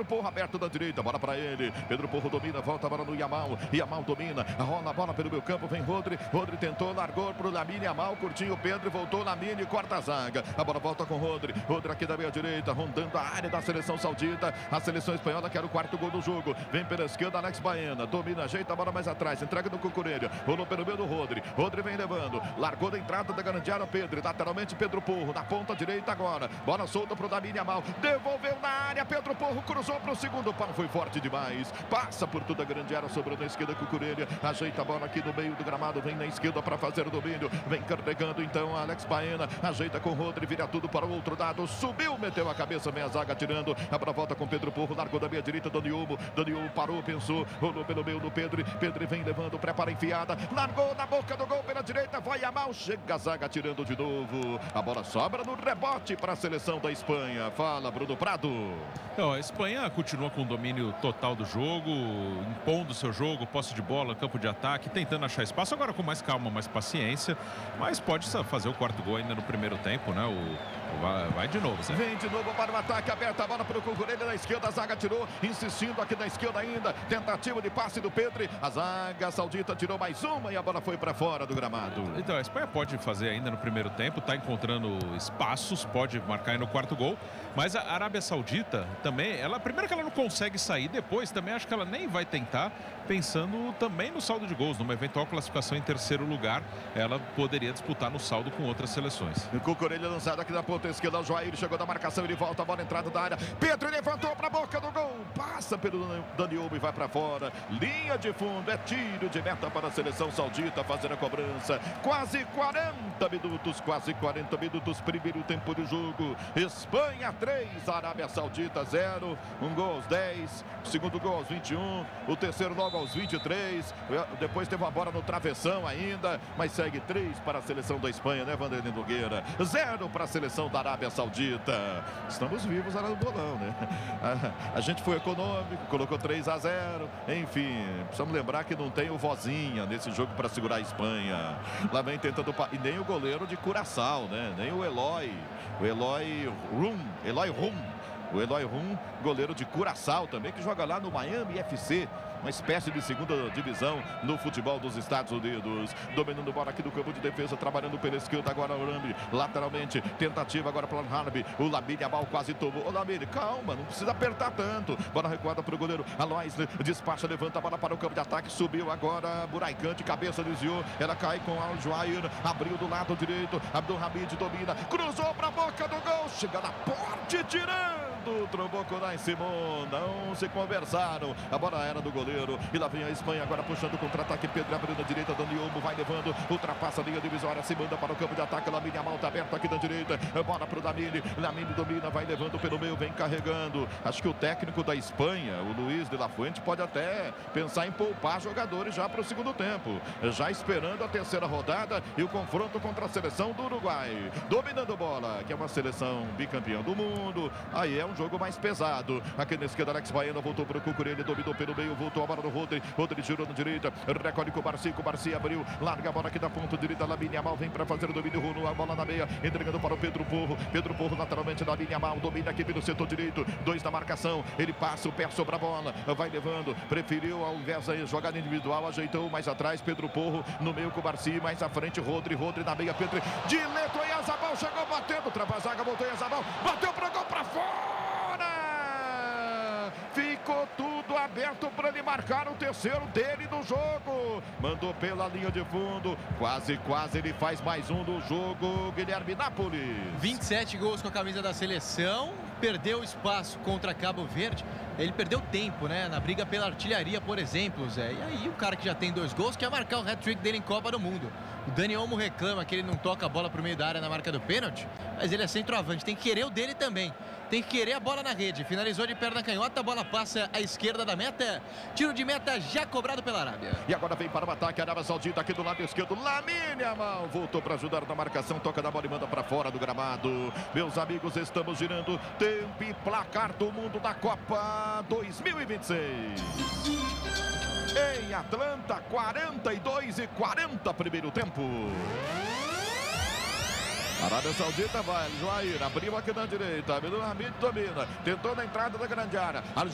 Porro aberto da direita, bola para ele. Pedro Porro domina, volta a bola no Yamal. Yamal domina, rola a bola pelo meio campo, vem Rodri. Rodri tentou, largou pro Lamine Yamal, curtinho Pedro, voltou Lamine, corta a zaga. A bola volta com Rodri. Rodri aqui da meia direita, rondando a área da seleção saudita. A seleção espanhola quer o quarto gol do jogo. Vem pela esquerda, Alex Baena. Domina, ajeita a bola mais atrás. Entrega no Cucurella. Rolou pelo meio do Rodri. Rodri vem levando. Largou da entrada da grande área Pedro. Lateralmente Pedro Porro. Na ponta direita agora. Bola solta pro Lamine Yamal. Devolveu na área. Pedro Porro cruzou pro segundo pau. Foi forte demais. Passa por toda a grande área. Sobrou na esquerda Cucurella. Ajeita a bola aqui no meio do gramado. Vem na esquerda para fazer o domínio. Vem carregando então Alex Baena. Ajeita com Rodri. Vira tudo para o outro lado. Subiu, meteu a cabeça. Vem a zaga tirando. A bola volta com Pedro Porro. Largou da meia direita. Dani Olmo parou, pensou. Rolou pelo meio do Pedro. Pedro vem levando. Prepara a enfiada. Largou na boca do gol pela direita. Vai a mal. Chega a zaga tirando de novo. A bola sobra no rebote para a seleção da Espanha. Fala, Bruno Prado. Então, a Espanha continua com o domínio total do jogo, impondo seu jogo, posse de bola, campo de ataque, tentando achar espaço, agora com mais calma, mais paciência, mas pode fazer o quarto gol ainda no primeiro tempo, né? Vai de novo, certo? Vem de novo para o ataque, aberta a bola para o Cucurella na esquerda, a zaga tirou, insistindo aqui na esquerda ainda, tentativa de passe do Pedro, a zaga saudita tirou mais uma e a bola foi para fora do gramado. Então, a Espanha pode fazer ainda no primeiro tempo, está encontrando espaços, pode marcar aí no quarto gol, mas a Arábia Saudita também, primeiro que ela não consegue sair, depois também acho que ela nem vai tentar, pensando também no saldo de gols, numa eventual classificação em terceiro lugar, ela poderia disputar no saldo com outras seleções. O Cucurella lançado aqui na ponta esquerda, o Joair chegou da marcação, ele volta, a bola entrada da área, Pedro levantou para a boca do gol, passa pelo Dani Olmo e vai para fora, linha de fundo, é tiro de meta para a seleção saudita fazer a cobrança, quase 40 minutos, primeiro tempo de jogo, Espanha 3, Arábia Saudita 0, um gol aos 10, segundo gol aos 21, o terceiro logo aos 23, depois teve uma bola no travessão ainda, mas segue 3 para a seleção da Espanha, né, Vanderlei Nogueira? 0 para a seleção da Arábia Saudita. Estamos vivos lá no bolão, né? A gente foi econômico, colocou 3-0, enfim, precisamos lembrar que não tem o Vozinha nesse jogo para segurar a Espanha. Lá vem tentando, e nem o goleiro de Curaçao, né? Nem o Eloy Rum, goleiro de Curaçao também, que joga lá no Miami FC, uma espécie de segunda divisão no futebol dos Estados Unidos. Dominando bola aqui do campo de defesa, trabalhando pela esquerda agora o Lamine, lateralmente, tentativa agora para o Harbi, o Lamine Yamal quase tomou. O Lamine, calma, não precisa apertar tanto. Bola recuada para o goleiro, Alois despacha, levanta a bola para o campo de ataque, subiu agora, Buraican de cabeça, desviou, ela cai com o Joair, abriu do lado direito, Abdulhamid domina, cruzou para a boca do gol, chega na porte, tirando, trombou com o Nai Simon, não se conversaram, a bola era do goleiro, e lá vem a Espanha agora puxando o contra-ataque, Pedro abriu na direita, Dani Olmo vai levando, ultrapassa a linha divisória, se manda para o campo de ataque, Lamine Yamal está aberto aqui da direita, bola para o Lamine domina, vai levando pelo meio, vem carregando. Acho que o técnico da Espanha, o Luiz de la Fuente, pode até pensar em poupar jogadores já para o segundo tempo, já esperando a terceira rodada e o confronto contra a seleção do Uruguai, dominando bola, que é uma seleção bicampeã do mundo, aí é um jogo mais pesado. Aqui na esquerda, Alex Baena voltou para o Cucurella, dominou pelo meio, voltou a bola no Rodri, Rodri girou na direita, recolhe com o Barci abriu, larga a bola aqui da ponta direita, Lamine Yamal vem para fazer o domínio, rolou a bola na meia, entregando para o Pedro Porro lateralmente, Lamine Yamal domina aqui pelo setor direito, 2 na marcação, ele passa o pé sobre a bola, vai levando, preferiu ao invés de jogada individual, ajeitou mais atrás, Pedro Porro no meio com o Barci, mais à frente, Rodri na meia, Pedro, direto, Oyarzabal chegou batendo, trava a zaga, voltou Oyarzabal, bateu pro gol para fora! Ficou tudo aberto para ele marcar o terceiro dele no jogo. Mandou pela linha de fundo. Quase ele faz mais um do jogo. Guilherme Nápoles. 27 gols com a camisa da seleção. Perdeu espaço contra Cabo Verde. Ele perdeu tempo, né? Na briga pela artilharia, por exemplo, Zé. E aí o cara que já tem 2 gols quer marcar o hat-trick dele em Copa do Mundo. O Dani Olmo reclama que ele não toca a bola pro meio da área na marca do pênalti. Mas ele é centroavante. Tem que querer o dele também. Tem que querer a bola na rede. Finalizou de perna canhota, a bola passa à esquerda da meta. Tiro de meta já cobrado pela Arábia. E agora vem para o ataque a Arábia Saudita aqui do lado esquerdo. Lamine Yamal voltou para ajudar na marcação. Toca da bola e manda para fora do gramado. Meus amigos, estamos girando tempo e placar do mundo da Copa 2026. Em Atlanta, 42-40 primeiro tempo. Arábia Saudita vai, Joair abriu aqui na direita, Abdulhamid domina, tentou na entrada da grande área.